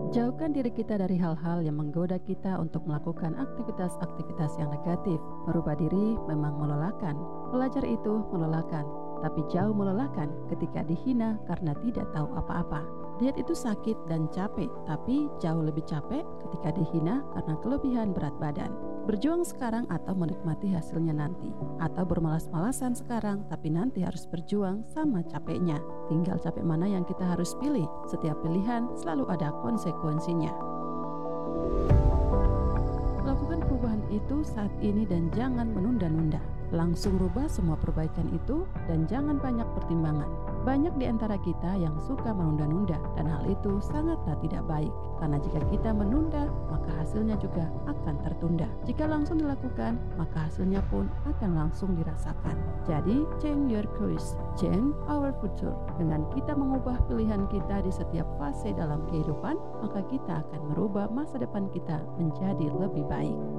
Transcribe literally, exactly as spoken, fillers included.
Jauhkan diri kita dari hal-hal yang menggoda kita untuk melakukan aktivitas-aktivitas yang negatif. Merubah diri memang melelahkan. Belajar itu melelahkan, tapi jauh melelahkan ketika dihina karena tidak tahu apa-apa. Diet itu sakit dan capek, tapi jauh lebih capek ketika dihina karena kelebihan berat badan. Berjuang sekarang atau menikmati hasilnya nanti, atau bermalas-malasan sekarang tapi nanti harus berjuang sama capeknya. Tinggal capek mana yang kita harus pilih. Setiap pilihan selalu ada konsekuensinya. Lakukan perubahan itu saat ini dan jangan menunda-nunda. Langsung rubah semua perbaikan itu dan jangan banyak pertimbangan. Banyak di antara kita yang suka menunda-nunda dan hal itu sangatlah tidak baik. Karena jika kita menunda, maka hasilnya juga akan tertunda. Jika langsung dilakukan, maka hasilnya pun akan langsung dirasakan. Jadi, change your course, change our future. Dengan kita mengubah pilihan kita di setiap fase dalam kehidupan, maka kita akan merubah masa depan kita menjadi lebih baik.